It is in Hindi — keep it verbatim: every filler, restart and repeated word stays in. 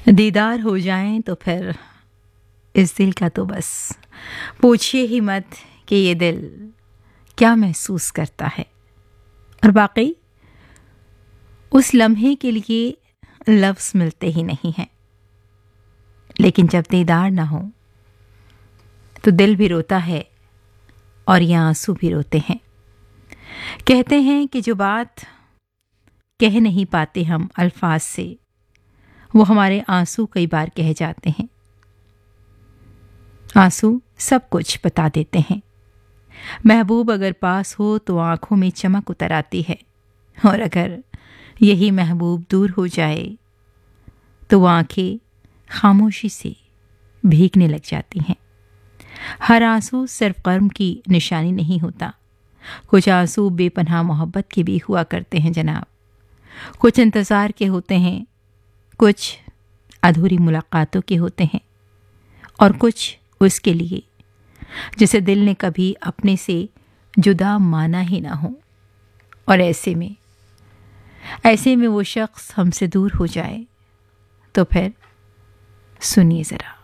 दीदार हो जाएं तो फिर इस दिल का तो बस पूछिए ही मत कि ये दिल क्या महसूस करता है। और वाकई उस लम्हे के लिए लफ्ज़ मिलते ही नहीं हैं, लेकिन जब दीदार ना हो तो दिल भी रोता है और ये आंसू भी रोते हैं। कहते हैं कि जो बात कह नहीं पाते हम अल्फाज से, वो हमारे आंसू कई बार कह जाते हैं। आंसू सब कुछ बता देते हैं। महबूब अगर पास हो तो आंखों में चमक उतर आती है, और अगर यही महबूब दूर हो जाए तो वो आंखें खामोशी से भीगने लग जाती हैं। हर आंसू सिर्फ कर्म की निशानी नहीं होता। कुछ आंसू बेपनाह मोहब्बत के भी हुआ करते हैं जनाब। कुछ इंतज़ार के होते हैं, कुछ अधूरी मुलाकातों के होते हैं, और कुछ उसके लिए जिसे दिल ने कभी अपने से जुदा माना ही ना हो। और ऐसे में ऐसे में वो शख्स हमसे दूर हो जाए तो फिर सुनिए ज़रा।